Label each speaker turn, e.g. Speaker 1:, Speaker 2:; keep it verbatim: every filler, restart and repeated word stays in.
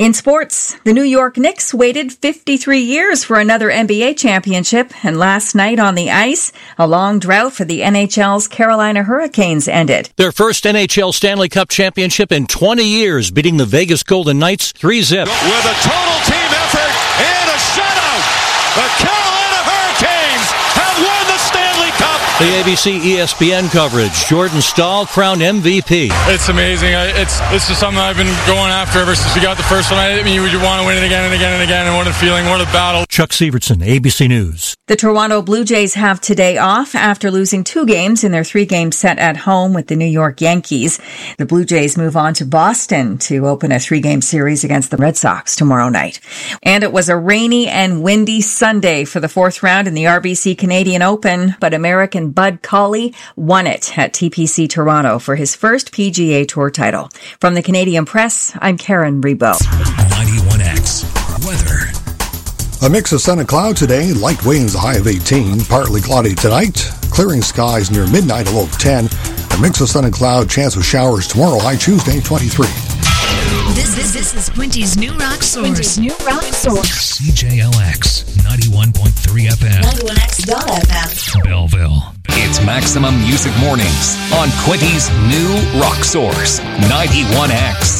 Speaker 1: In sports, the New York Knicks waited fifty-three years for another N B A championship, and last night on the ice, a long drought for the N H L's Carolina Hurricanes ended.
Speaker 2: Their first N H L Stanley Cup championship in twenty years, beating the Vegas Golden Knights three zip.
Speaker 3: With a total team effort and a shutout, the Carolina Hurricanes have won the Stanley Cup.
Speaker 2: The A B C E S P N coverage, Jordan Staal crowned M V P.
Speaker 4: It's amazing. It's it's just something I've been going after ever since we got the first one. I mean, you want to win it again and again and again, and what a feeling, what a battle.
Speaker 2: Chuck Severson, A B C News.
Speaker 1: The Toronto Blue Jays have today off after losing two games in their three-game set at home with the New York Yankees. The Blue Jays move on to Boston to open a three-game series against the Red Sox tomorrow night. And it was a rainy and windy Sunday for the fourth round in the R B C Canadian Open, but American Bud Cauley won it at T P C Toronto for his first P G A Tour title. From the Canadian Press, I'm Karen Rebo.
Speaker 5: ninety-one X weather.
Speaker 6: A mix of sun and cloud today, light winds, a high of eighteen, partly cloudy tonight, clearing skies near midnight, a low of ten. A mix of sun and cloud, chance of showers tomorrow, high Tuesday, twenty-three.
Speaker 5: This, this, this is Quinty's new rock source.
Speaker 7: Quinty's new rock source.
Speaker 5: C J L X ninety-one point three F M.
Speaker 7: ninety-one X dot F M.
Speaker 5: Belleville.
Speaker 8: It's Maximum Music Mornings on Quinty's new rock source, ninety-one X.